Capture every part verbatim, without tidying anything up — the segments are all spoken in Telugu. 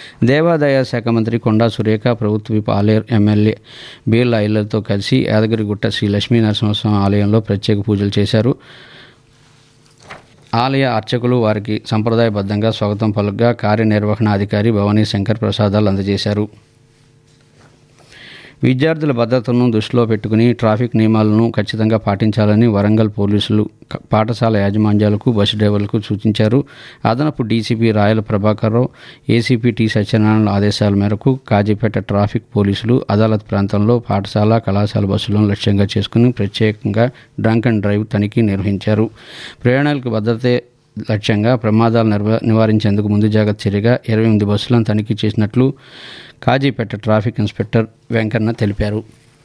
దేవాదాయ శాఖ మంత్రి కొండా సురేఖ, ప్రభుత్వ విప్ ఆలేరు ఎమ్మెల్యే బీర్ల ఐలర్తో కలిసి యాదగిరిగుట్ట శ్రీ లక్ష్మీ నరసింహస్వామి ఆలయంలో ప్రత్యేక పూజలు చేశారు. ఆలయ అర్చకులు వారికి సంప్రదాయబద్ధంగా స్వాగతం పలుకగా కార్యనిర్వహణాధికారి భవానీ శంకర్ ప్రసాదాలు అందజేశారు. విద్యార్థుల భద్రతను దృష్టిలో పెట్టుకుని ట్రాఫిక్ నియమాలను ఖచ్చితంగా పాటించాలని వరంగల్ పోలీసులు పాఠశాల యాజమాన్యాలకు, బస్సు డ్రైవర్లకు సూచించారు. అదనపు డీసీపీ రాయల ప్రభాకర్రావు, ఏసీపీ టి సత్యనారాయణ ఆదేశాల మేరకు కాజీపేట ట్రాఫిక్ పోలీసులు అదాలత్ ప్రాంతంలో పాఠశాల, కళాశాల బస్సులను లక్ష్యంగా చేసుకుని ప్రత్యేకంగా డ్రంక్ అండ్ డ్రైవ్ తనిఖీ నిర్వహించారు. ప్రయాణికులకు భద్రతే లక్ష్యంగా ప్రమాదాలు నిర్వ నివారించేందుకు ముందు జాగ్రత్త చర్యగా ఇరవై ఎనిమిది బస్సులను తనిఖీ చేసినట్లు కాజీపేట ట్రాఫిక్ ఇన్స్పెక్టర్ వెంకన్న తెలిపారు.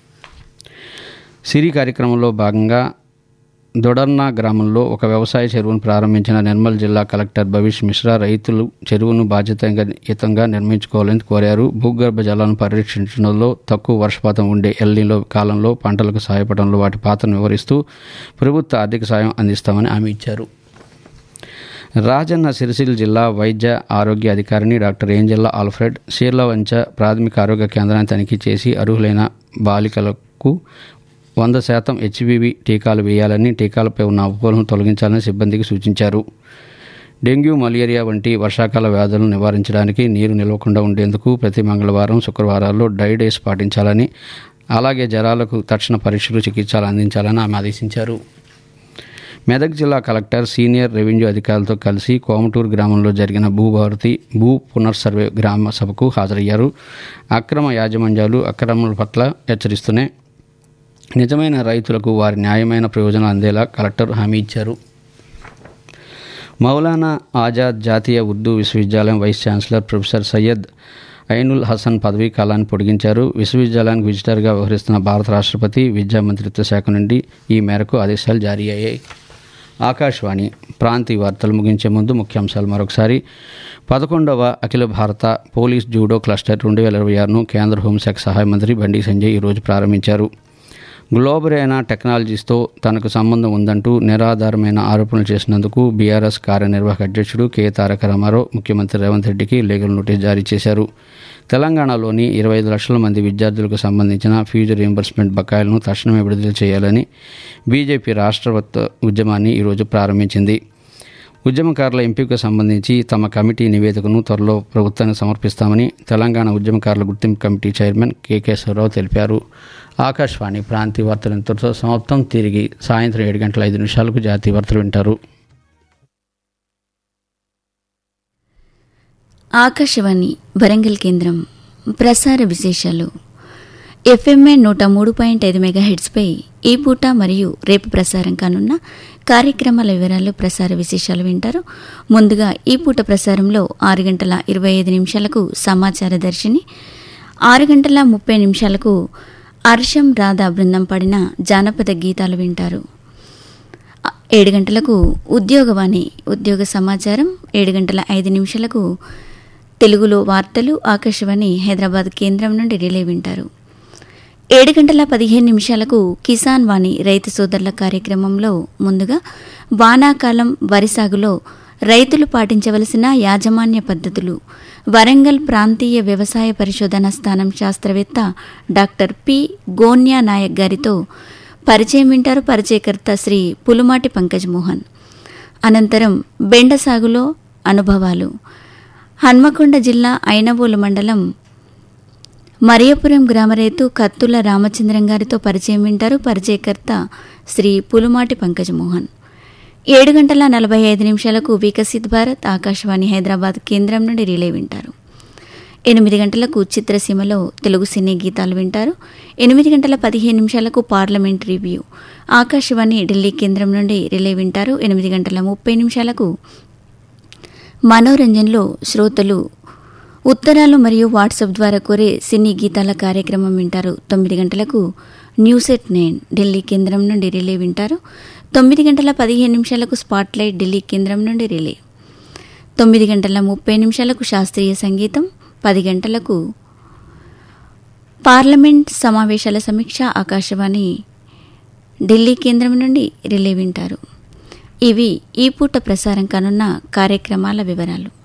సిరి కార్యక్రమంలో భాగంగా దొడర్నా గ్రామంలో ఒక వ్యవసాయ చెరువును ప్రారంభించిన నిర్మల్ జిల్లా కలెక్టర్ భవిష్ మిశ్రా రైతులు చెరువును బాధ్యతాయుతంగా నిర్మించుకోవాలని కోరారు. భూగర్భ జలాలను పరిరక్షించడంలో, తక్కువ వర్షపాతం ఉండే ఎల్నినో కాలంలో పంటలకు సహాయపడంలో వాటి పాత్రను వివరిస్తూ ప్రభుత్వ ఆర్థిక సాయం అందిస్తామని హామీ ఇచ్చారు. రాజన్న సిరిసిల్ల జిల్లా వైద్య ఆరోగ్య అధికారిని డాక్టర్ ఏంజెల్లా ఆల్ఫ్రెడ్ షీర్లవంచ ప్రాథమిక ఆరోగ్య కేంద్రాన్ని తనిఖీ చేసి అర్హులైన బాలికలకు వంద శాతం హెచ్పివి టీకాలు వేయాలని, టీకాలపై ఉన్న అపోహలను తొలగించాలని సిబ్బందికి సూచించారు. డెంగ్యూ, మలేరియా వంటి వర్షాకాల వ్యాధులను నివారించడానికి నీరు నిలవకుండా ఉండేందుకు ప్రతి మంగళవారం, శుక్రవారాల్లో డ్రై డేస్ పాటించాలని, అలాగే జ్వరాలకు తక్షణ పరీక్షలు, చికిత్సలు అందించాలని ఆమె ఆదేశించారు. మెదక్ జిల్లా కలెక్టర్ సీనియర్ రెవెన్యూ అధికారులతో కలిసి కోమటూరు గ్రామంలో జరిగిన భూభారతి భూ పునర్సర్వే గ్రామ సభకు హాజరయ్యారు. అక్రమ యాజమాన్యాలు అక్రమాల పట్ల హెచ్చరిస్తూనే నిజమైన రైతులకు వారి న్యాయమైన ప్రయోజనాలు అందేలా కలెక్టర్ హామీ ఇచ్చారు. మౌలానా ఆజాద్ జాతీయ ఉర్దూ విశ్వవిద్యాలయం vice chancellor professor Syed Ainul Hasan పదవీ కాలాన్ని పొడిగించారు. విశ్వవిద్యాలయానికి విజిటర్గా వ్యవహరిస్తున్న భారత రాష్ట్రపతి విద్యా మంత్రిత్వ శాఖ నుండి ఈ మేరకు ఆదేశాలు జారీ అయ్యాయి. ఆకాశవాణి ప్రాంతీయ వార్తలు ముగించే ముందు ముఖ్యాంశాలు మరొకసారి. పదకొండవ అఖిల భారత పోలీస్ జూడో క్లస్టర్ రెండు వేల ఇరవై ఆరును కేంద్ర హోంశాఖ సహాయ మంత్రి బండి సంజయ్ ఈరోజు ప్రారంభించారు. గ్లోబరేనా టెక్నాలజీస్తో తనకు సంబంధం ఉందంటూ నిరాధారమైన ఆరోపణలు చేసినందుకు బీఆర్ఎస్ కార్యనిర్వాహక అధ్యక్షుడు కె తారక రామారావు ముఖ్యమంత్రి రేవంత్ రెడ్డికి లీగల్ నోటీస్ జారీ చేశారు. తెలంగాణలోని ఇరవై ఐదు లక్షల మంది విద్యార్థులకు సంబంధించిన ఫీజు రీయింబర్స్మెంట్ బకాయిలను తక్షణమే విడుదల చేయాలని బీజేపీ రాష్ట్ర ఉద్యమాన్ని ఈరోజు ప్రారంభించింది. ఉద్యమకారుల ఎంపికకు సంబంధించి తమ కమిటీ నివేదికను త్వరలో ప్రభుత్వానికి సమర్పిస్తామని తెలంగాణ ఉద్యమకారుల గుర్తింపు కమిటీ చైర్మన్ కె కేశవరావు తెలిపారు. ఆకాశవాణి ప్రాంతీయ వార్తలు ఇంతటితో సమాప్తం. తిరిగి సాయంత్రం ఏడు గంటల ఐదు నిమిషాలకు జాతీయ వార్తలు వింటారు. ఆకాశవాణి వరంగల్ కేంద్రం ప్రసార విశేషాలు. ఎఫ్ఎంఏ నూట మూడు పాయింట్ ఐదు మెగాహెడ్స్పై ఈ పూట మరియు రేపు ప్రసారం కానున్న కార్యక్రమాల వివరాలు, ప్రసార విశేషాలు వింటారు. ముందుగా ఈ పూట ప్రసారంలో ఆరు గంటల ఇరవై ఐదు నిమిషాలకు సమాచార దర్శిని, ఆరు గంటల ముప్పై నిమిషాలకు హర్షం రాధా బృందం పాడిన జానపద గీతాలు వింటారు. ఏడు గంటలకు ఉద్యోగవాణి ఉద్యోగ సమాచారం, ఏడు గంటల ఐదు నిమిషాలకు తెలుగులో వార్తలు ఆకాశవాణి హైదరాబాద్ కేంద్రం నుండి రిలే వింటారు. ఏడు గంటల పదిహేను నిమిషాలకు కిసాన్ వాణి రైతు సోదరుల కార్యక్రమంలో ముందుగా వానాకాలం వరి సాగులో రైతులు పాటించవలసిన యాజమాన్య పద్ధతులు, వరంగల్ ప్రాంతీయ వ్యవసాయ పరిశోధన స్థానం శాస్త్రవేత్త డాక్టర్ పి గోన్యా నాయక్ గారితో పరిచయం వింటారు. పరిచయకర్త శ్రీ పులుమాటి పంకజ్ మోహన్. అనంతరం బెండ సాగులో అనుభవాలు, హన్మకొండ జిల్లా ఐనవోలు మండలం మరియపురం గ్రామ రైతు కత్తుల రామచంద్రం గారితో పరిచయం వింటారు. పరిచయకర్త శ్రీ పులుమాటి పంకజ్ మోహన్. ఏడు గంటల నలభై ఐదు నిమిషాలకు వికసిత్ భారత్ ఆకాశవాణి హైదరాబాద్ కేంద్రం నుండి రిలే వింటారు. ఎనిమిది గంటలకు చిత్రసీమలో తెలుగు సినీ గీతాలు వింటారు. ఎనిమిది గంటల పదిహేను నిమిషాలకు పార్లమెంట్ రివ్యూ ఆకాశవాణి ఢిల్లీ కేంద్రం నుండి రిలే వింటారు. ఎనిమిది గంటల ముప్పై నిమిషాలకు మనోరంజన్లో శ్రోతలు ఉత్తరాలు మరియు వాట్సాప్ ద్వారా కోరే సినీ గీతాల కార్యక్రమం వింటారు. తొమ్మిది గంటలకు న్యూస్ ఎట్ నైన్ ఢిల్లీ కేంద్రం నుండి రిలే వింటారు. తొమ్మిది గంటల పదిహేను నిమిషాలకు స్పాట్లైట్ ఢిల్లీ కేంద్రం నుండి రిలే. తొమ్మిది గంటల ముప్పై నిమిషాలకు శాస్త్రీయ సంగీతం. పది గంటలకు పార్లమెంట్ సమావేశాల సమీక్ష ఆకాశవాణి ఢిల్లీ కేంద్రం నుండి రిలే వింటారు. ఇవి ఈ పూట ప్రసారం కానున్న కార్యక్రమాల వివరాలు.